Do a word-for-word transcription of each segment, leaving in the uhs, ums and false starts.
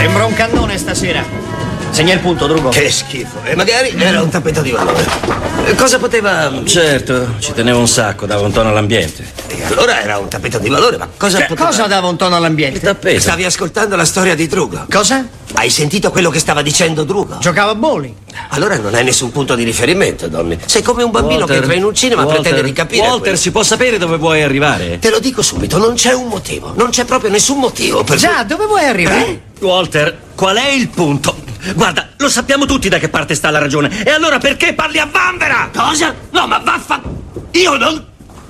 Sembra un cannone stasera. Segna il punto, Drugo. Che schifo. E magari era un tappeto di valore. Cosa poteva... Certo, ci tenevo un sacco, dava un tono all'ambiente. E allora era un tappeto di valore, ma cosa Cioè, poteva... cosa dava un tono all'ambiente? Il tappeto. Stavi ascoltando la storia di Drugo. Cosa? Hai sentito quello che stava dicendo Drugo? Giocava a bowling. Allora non hai nessun punto di riferimento, Donny. Sei come un bambino Walter, che entra in un cinema Walter, e pretende di capire. Walter, quello. si può sapere dove vuoi arrivare? Te lo dico subito, non c'è un motivo. Non c'è proprio nessun motivo per... Già, dove vuoi arrivare? Eh? Walter, qual è il punto? Guarda, lo sappiamo tutti da che parte sta la ragione. E allora perché parli a vanvera? Cosa? No, ma vaffa... Io non...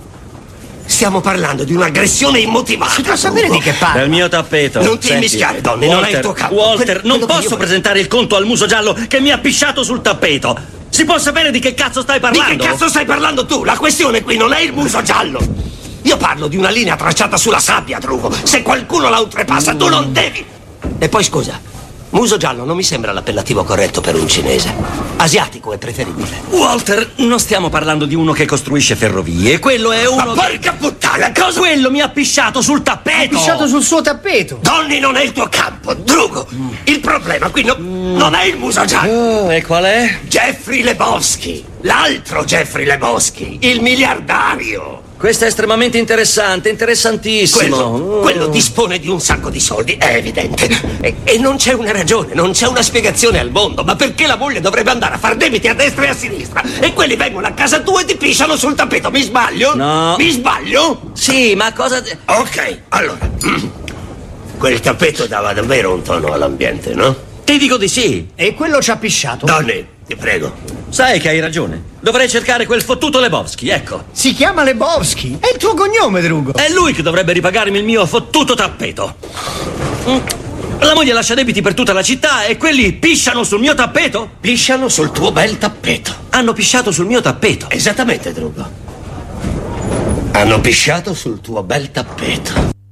Stiamo parlando di un'aggressione immotivata. Si può sapere Drugo. di che parla? Del mio tappeto. Non ti Senti, immischiare, Donny, non hai il tuo campo. Walter, Quello- non quello che posso io- presentare il conto al muso giallo che mi ha pisciato sul tappeto. Si può sapere di che cazzo stai Di parlando? che cazzo stai parlando tu? La questione qui non è il muso giallo. Io parlo di una linea tracciata sulla sabbia, Drugo. Se qualcuno la oltrepassa, tu non devi. E poi scusa, muso giallo non mi sembra l'appellativo corretto per un cinese. Asiatico è preferibile. Walter, non stiamo parlando di uno che costruisce ferrovie. Quello è uno. Ma porca puttana, cosa? Quello mi ha pisciato sul tappeto. Pisciato sul suo tappeto. Donny non è il tuo campo, Drugo. Il problema qui no- non è il muso giallo. Oh, e qual è? Jeffrey Lebowski. L'altro Jeffrey Lebowski. Il miliardario. Questo è estremamente interessante, interessantissimo. Quello, Oh. quello dispone di un sacco di soldi, è evidente. E, e non c'è una ragione, non c'è una spiegazione al mondo. Ma perché la moglie dovrebbe andare a far debiti a destra e a sinistra? E quelli vengono a casa tua e ti pisciano sul tappeto. Mi sbaglio? No. Mi sbaglio? Sì, ma cosa... Ok, allora. Quel tappeto dava davvero un tono all'ambiente, no? Ti dico di sì. E quello ci ha pisciato. Donny, ti prego. Sai che hai ragione. Dovrei cercare quel fottuto Lebowski, ecco. Si chiama Lebowski. È il tuo cognome, Drugo. È lui che dovrebbe ripagarmi il mio fottuto tappeto. Mm. La moglie lascia debiti per tutta la città e quelli pisciano sul mio tappeto? Pisciano sul tuo bel tappeto. Hanno pisciato sul mio tappeto. Esattamente, Drugo. Hanno pisciato sul tuo bel tappeto.